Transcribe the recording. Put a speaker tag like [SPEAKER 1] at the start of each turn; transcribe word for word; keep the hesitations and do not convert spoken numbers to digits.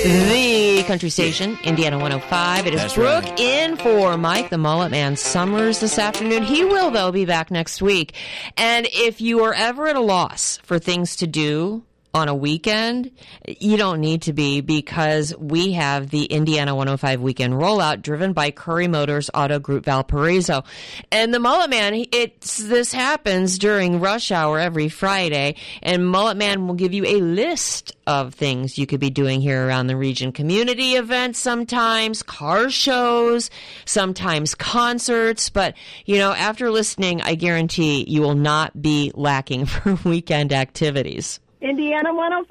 [SPEAKER 1] The country station, Indiana one oh five. It is
[SPEAKER 2] That's
[SPEAKER 1] Brooke
[SPEAKER 2] right.
[SPEAKER 1] in for Mike, the Mullet Man Summers this afternoon. He will, though, be back next week. And if you are ever at a loss for things to do on a weekend, you don't need to be, because we have the Indiana one oh five weekend rollout driven by Curry Motors Auto Group Valparaiso. And the Mullet Man, it's, this happens during rush hour every Friday, and Mullet Man will give you a list of things you could be doing here around the region. Community events sometimes, car shows, sometimes concerts. But, you know, after listening, I guarantee you will not be lacking for weekend activities.
[SPEAKER 3] Indiana one oh five.